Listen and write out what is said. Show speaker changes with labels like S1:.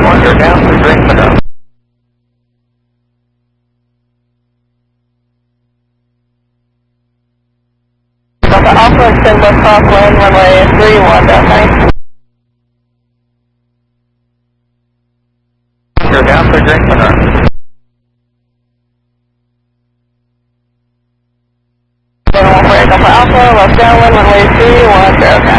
S1: Wander down to drink the drum. Delta Alpha, extend left crosswind, runway 31.9. Wander down to drink the drum. Delta Alpha, left downwind, runway 31.9.